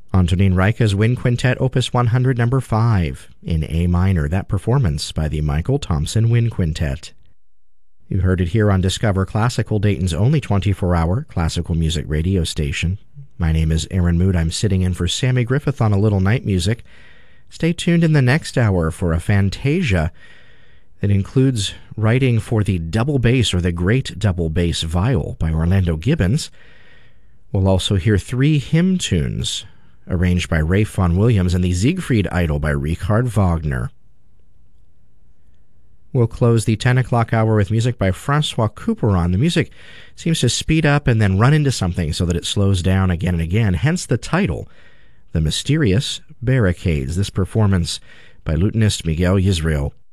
Antonin Reicha's Wind Quintet Opus 100 No. 5 in A minor, that performance by the Michael Thompson Wind Quintet. You heard it here on Discover Classical, Dayton's only 24-hour classical music radio station. My name is Aaron Mood. I'm sitting in for Sammy Griffith on A Little Night Music. Stay tuned in the next hour for a Fantasia that includes writing for the double bass or the great double bass viol by Orlando Gibbons. We'll also hear 3 hymn tunes arranged by Ralph Vaughan Williams and the Siegfried Idyll by Richard Wagner. We'll close the 10 o'clock hour with music by Francois Couperin. The music seems to speed up and then run into something so that it slows down again and again, hence the title, The Mysterious Barricades. This performance by lutenist Miguel Yisrael.